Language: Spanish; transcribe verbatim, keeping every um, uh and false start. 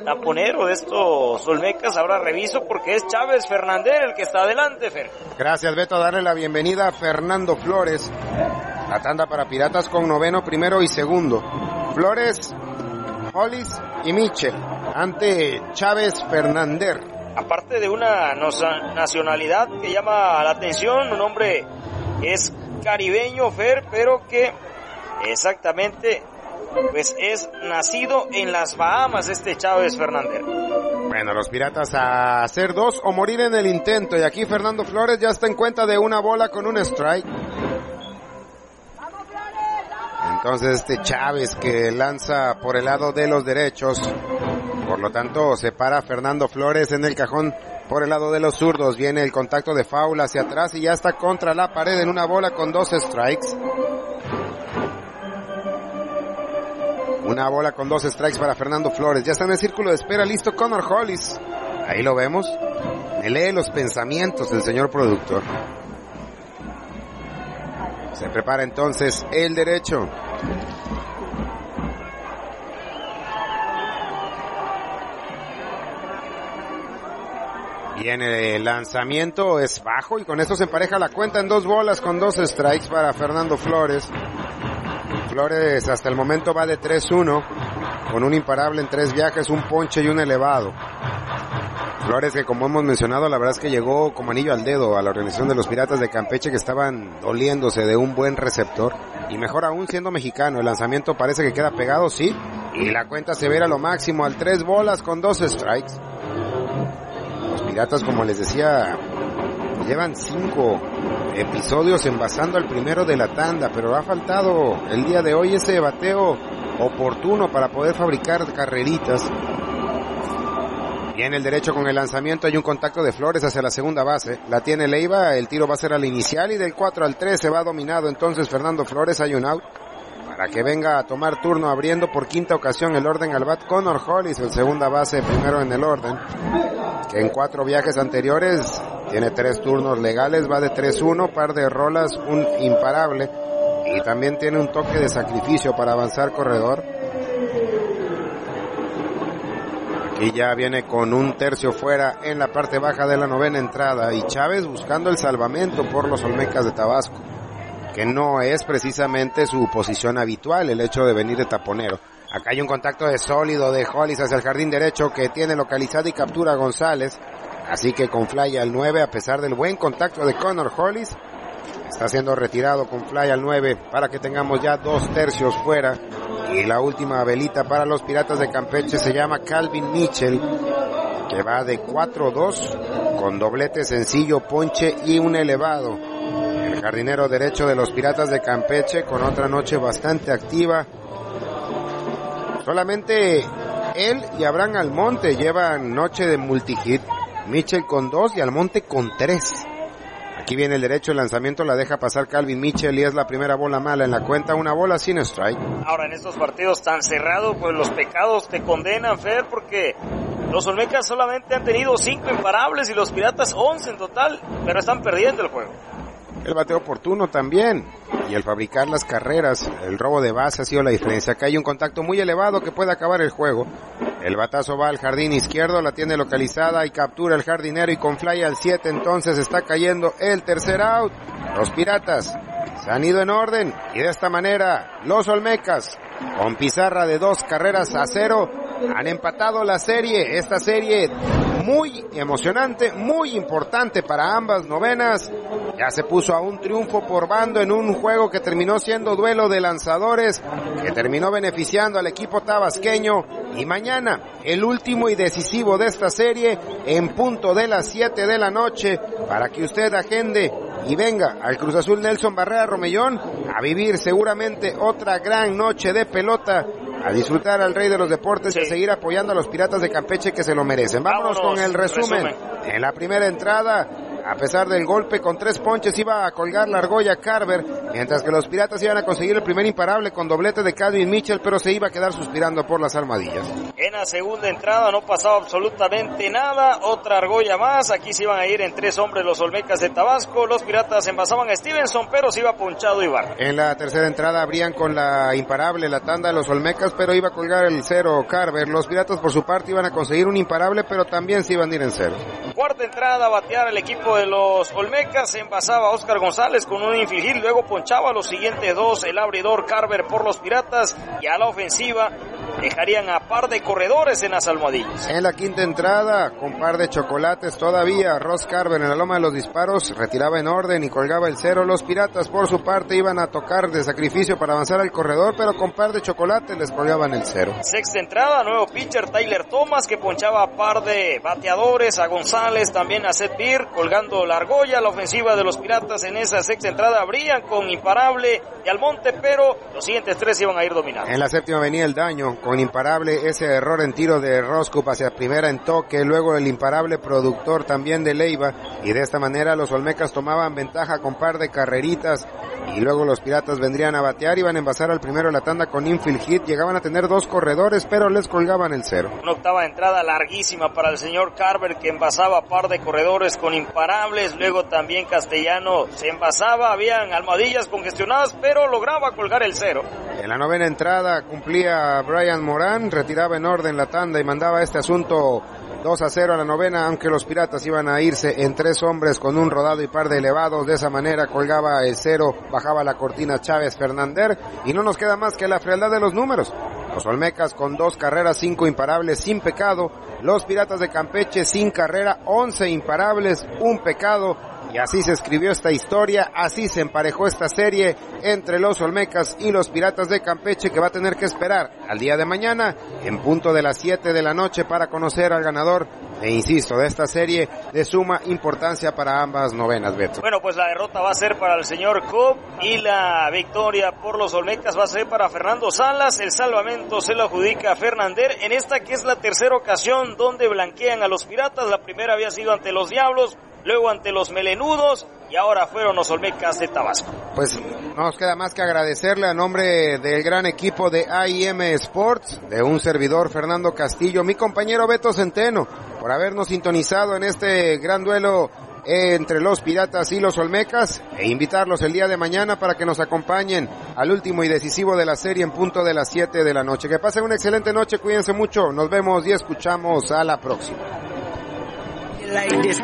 taponero de estos Olmecas. Ahora reviso porque es Chávez Fernández el que está adelante, Fer. Gracias, Beto. Darle la bienvenida a Fernando Flores. La tanda para Piratas con noveno, primero y segundo. Flores, Hollis y Mitchell ante Chávez Fernández. Aparte de una nacionalidad que llama la atención, un hombre es caribeño, Fer, pero que exactamente pues es nacido en las Bahamas este Chávez Fernández. Bueno, los Piratas a hacer dos o morir en el intento, y aquí Fernando Flores ya está en cuenta de una bola con un strike. Entonces este Chávez que lanza por el lado de los derechos, por lo tanto se para Fernando Flores en el cajón por el lado de los zurdos. Viene el contacto de foul hacia atrás y ya está contra la pared en una bola con dos strikes. Una bola con dos strikes para Fernando Flores. Ya está en el círculo de espera, listo Connor Hollis. Ahí lo vemos. Me lee los pensamientos del señor productor. Se prepara entonces el derecho. Viene el lanzamiento, es bajo y con esto se empareja la cuenta en dos bolas con dos strikes para Fernando Flores. Flores hasta el momento va de tres uno, con un imparable en tres viajes, un ponche y un elevado. Flores que, como hemos mencionado, la verdad es que llegó como anillo al dedo a la organización de los Piratas de Campeche, que estaban doliéndose de un buen receptor. Y mejor aún siendo mexicano, el lanzamiento parece que queda pegado, sí. Y la cuenta se ve a lo máximo al tres bolas con dos strikes. Los Piratas, como les decía, llevan cinco episodios envasando al primero de la tanda, pero ha faltado el día de hoy ese bateo oportuno para poder fabricar carreritas. Viene el derecho con el lanzamiento, hay un contacto de Flores hacia la segunda base, la tiene Leiva, el tiro va a ser al inicial y del cuatro al tres se va dominado entonces Fernando Flores. Hay un out para que venga a tomar turno abriendo por quinta ocasión el orden al bat Connor Hollis, el segunda base primero en el orden, que en cuatro viajes anteriores tiene tres turnos legales, va de tres uno, par de rolas, un imparable y también tiene un toque de sacrificio para avanzar corredor. Aquí ya viene con un tercio fuera en la parte baja de la novena entrada y Chávez buscando el salvamento por los Olmecas de Tabasco, que no es precisamente su posición habitual, el hecho de venir de taponero. Acá hay un contacto de sólido de Hollis hacia el jardín derecho que tiene localizada y captura a González, así que con fly al nueve, a pesar del buen contacto de Connor Hollis, está siendo retirado con fly al nueve para que tengamos ya dos tercios fuera. Y la última velita para los Piratas de Campeche se llama Calvin Mitchell, que va de cuatro dos con doblete sencillo, ponche y un elevado. El jardinero derecho de los Piratas de Campeche con otra noche bastante activa. Solamente él y Abraham Almonte llevan noche de multihit. Mitchell con dos y Almonte con tres. Aquí viene el derecho, el lanzamiento la deja pasar Calvin Mitchell y es la primera bola mala en la cuenta, una bola sin strike. Ahora en estos partidos tan cerrados, pues los pecados te condenan, Fer, porque los Olmecas solamente han tenido cinco imparables y los Piratas once en total, pero están perdiendo el juego. El bateo oportuno también y el fabricar las carreras, el robo de base ha sido la diferencia. Acá hay un contacto muy elevado que puede acabar el juego. El batazo va al jardín izquierdo, la tiene localizada y captura el jardinero y con fly al siete entonces está cayendo el tercer out. Los Piratas se han ido en orden y de esta manera los Olmecas, con pizarra de dos carreras a cero, han empatado la serie. Esta serie muy emocionante, muy importante para ambas novenas. Ya se puso a un triunfo por bando en un juego que terminó siendo duelo de lanzadores, que terminó beneficiando al equipo tabasqueño. Y mañana, el último y decisivo de esta serie, en punto de las siete de la noche, para que usted agende y venga al Cruz Azul Nelson Barrera Romellón a vivir seguramente otra gran noche de pelota, a disfrutar al rey de los deportes sí. Y a seguir apoyando a los Piratas de Campeche que se lo merecen. Vámonos, Vámonos con el resumen. resumen. En la primera entrada, A pesar del golpe con tres ponches iba a colgar la argolla Carver, mientras que los Piratas iban a conseguir el primer imparable con doblete de Cadwin Mitchell, pero se iba a quedar suspirando por las armadillas. En la segunda entrada no pasaba absolutamente nada, otra argolla más, aquí se iban a ir en tres hombres los Olmecas de Tabasco, los Piratas envasaban a Stevenson, pero se iba ponchado Ibarra. En la tercera entrada abrían con la imparable la tanda de los Olmecas, pero iba a colgar el cero Carver. Los Piratas por su parte iban a conseguir un imparable, pero también se iban a ir en cero. Cuarta entrada, batear el equipo de los Olmecas, se envasaba Oscar González con un infield hit, luego ponchaba a los siguientes dos, el abridor Carver por los Piratas, y a la ofensiva dejarían a par de corredores en las almohadillas. En la quinta entrada, con par de chocolates todavía, Ross Carver en la loma de los disparos retiraba en orden y colgaba el cero. Los Piratas por su parte iban a tocar de sacrificio para avanzar al corredor, pero con par de chocolates les colgaban el cero. Sexta entrada, nuevo pitcher Tyler Thomas, que ponchaba a par de bateadores, a González, también a Seth Beer, colgando la argolla. La ofensiva de los Piratas en esa sexta entrada abrían con imparable y Almonte, pero los siguientes tres iban a ir dominados. En la séptima venía el daño, con imparable ese error en tiro de Roscup hacia primera en toque, luego el imparable productor también de Leiva, y de esta manera los Olmecas tomaban ventaja con par de carreritas, y luego los Piratas vendrían a batear, iban a envasar al primero la tanda con infield hit, llegaban a tener dos corredores, pero les colgaban el cero. Una octava entrada larguísima para el señor Carver, que envasaba par de corredores con imparables, luego también Castellano se envasaba, habían almohadillas congestionadas, pero lograba colgar el cero. En la novena entrada cumplía Brian Morán, retiraba en orden la tanda y mandaba este asunto dos a cero a la novena, aunque los Piratas iban a irse en tres hombres con un rodado y par de elevados. De esa manera colgaba el cero, bajaba la cortina Chávez Fernández, y no nos queda más que la frialdad de los números. Los Olmecas con dos carreras, cinco imparables, sin pecado. Los Piratas de Campeche sin carrera, once imparables, un pecado. Y así se escribió esta historia, así se emparejó esta serie entre los Olmecas y los Piratas de Campeche, que va a tener que esperar al día de mañana en punto de las siete de la noche para conocer al ganador, e insisto, de esta serie de suma importancia para ambas novenas, Beto. Bueno, pues la derrota va a ser para el señor Cobb y la victoria por los Olmecas va a ser para Fernando Salas. El salvamento se lo adjudica a Fernández en esta que es la tercera ocasión donde blanquean a los Piratas. La primera había sido ante los Diablos, luego ante los Melenudos, y ahora fueron los Olmecas de Tabasco. Pues no nos queda más que agradecerle a nombre del gran equipo de A I M Sports, de un servidor Fernando Castillo, mi compañero Beto Centeno, por habernos sintonizado en este gran duelo entre los Piratas y los Olmecas, e invitarlos el día de mañana para que nos acompañen al último y decisivo de la serie en punto de las siete de la noche. Que pasen una excelente noche, cuídense mucho, nos vemos y escuchamos a la próxima. Like this.